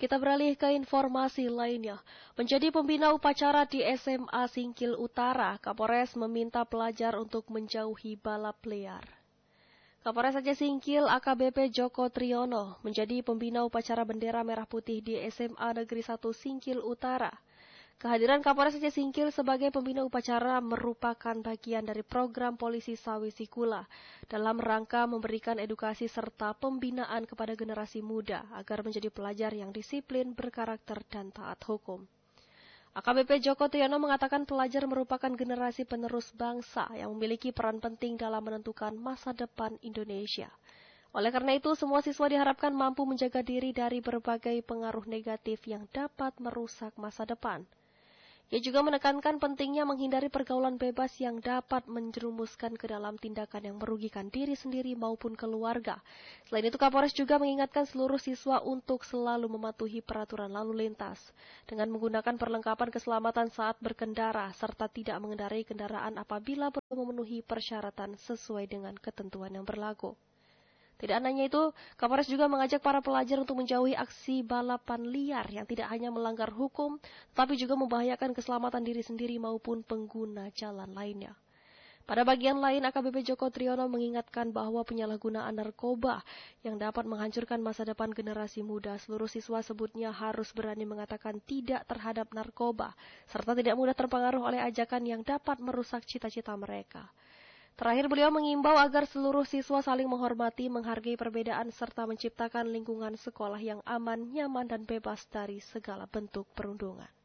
Kita beralih ke informasi lainnya. Menjadi pembina upacara di SMA Singkil Utara, Kapolres meminta pelajar untuk menjauhi balap liar. Kapolres Aceh Singkil AKBP Joko Triyono menjadi pembina upacara bendera merah putih di SMA Negeri 1 Singkil Utara. Kehadiran Kapolres Aceh Singkil sebagai pembina upacara merupakan bagian dari program Polisi Sawisikula dalam rangka memberikan edukasi serta pembinaan kepada generasi muda agar menjadi pelajar yang disiplin, berkarakter, dan taat hukum. AKBP Joko Triyono mengatakan pelajar merupakan generasi penerus bangsa yang memiliki peran penting dalam menentukan masa depan Indonesia. Oleh karena itu, semua siswa diharapkan mampu menjaga diri dari berbagai pengaruh negatif yang dapat merusak masa depan. Ia juga menekankan pentingnya menghindari pergaulan bebas yang dapat menjerumuskan ke dalam tindakan yang merugikan diri sendiri maupun keluarga. Selain itu, Kapolres juga mengingatkan seluruh siswa untuk selalu mematuhi peraturan lalu lintas dengan menggunakan perlengkapan keselamatan saat berkendara serta tidak mengendarai kendaraan apabila belum memenuhi persyaratan sesuai dengan ketentuan yang berlaku. Tidak hanya itu, Kapolres juga mengajak para pelajar untuk menjauhi aksi balapan liar yang tidak hanya melanggar hukum, tetapi juga membahayakan keselamatan diri sendiri maupun pengguna jalan lainnya. Pada bagian lain, AKBP Joko Triyono mengingatkan bahwa penyalahgunaan narkoba yang dapat menghancurkan masa depan generasi muda, seluruh siswa sebutnya harus berani mengatakan tidak terhadap narkoba, serta tidak mudah terpengaruh oleh ajakan yang dapat merusak cita-cita mereka. Terakhir, beliau mengimbau agar seluruh siswa saling menghormati, menghargai perbedaan, serta menciptakan lingkungan sekolah yang aman, nyaman, dan bebas dari segala bentuk perundungan.